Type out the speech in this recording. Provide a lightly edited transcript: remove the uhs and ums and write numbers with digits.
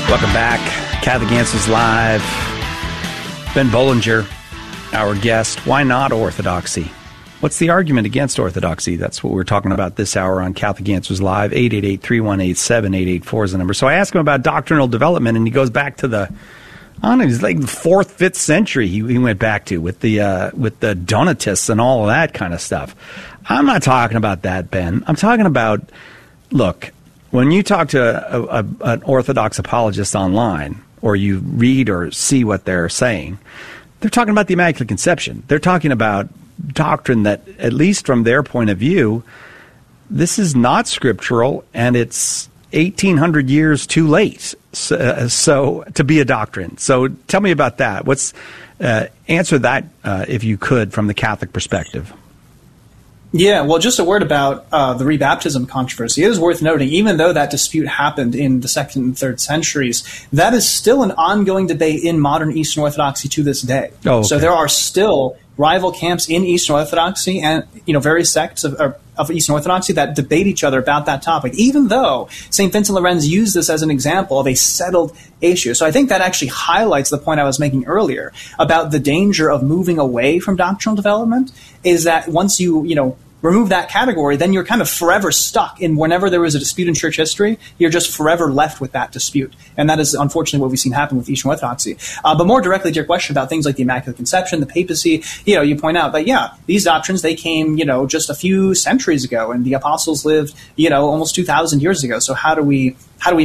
Welcome back. Catholic Answers Live. Ben Bollinger, our guest. Why not orthodoxy? What's the argument against orthodoxy? That's what we're talking about this hour on Catholic Answers Live. 888-318-7884 is the number. So I asked him about doctrinal development, and he goes back to the 4th, 5th century he went back to with the Donatists and all of that kind of stuff. I'm not talking about that, Ben. I'm talking about, look, when you talk to an Orthodox apologist online, or you read or see what they're saying, they're talking about the Immaculate Conception. They're talking about doctrine that, at least from their point of view, this is not scriptural, and it's 1,800 years too late so to be a doctrine. So tell me about that. Answer that, if you could, from the Catholic perspective. Yeah, well, just a word about the rebaptism controversy. It is worth noting, even though that dispute happened in the 2nd and 3rd centuries, that is still an ongoing debate in modern Eastern Orthodoxy to this day. Oh, okay. So there are still rival camps in Eastern Orthodoxy and various sects of Eastern Orthodoxy that debate each other about that topic, even though St. Vincent Lorenz used this as an example of a settled issue. So I think that actually highlights the point I was making earlier about the danger of moving away from doctrinal development, is that once you remove that category, then you're kind of forever stuck in whenever there was a dispute in church history, you're just forever left with that dispute. And that is unfortunately what we've seen happen with Eastern Orthodoxy. But more directly to your question about things like the Immaculate Conception, the papacy, you point out that, these doctrines, they came, just a few centuries ago, and the apostles lived, almost 2,000 years ago. So how do we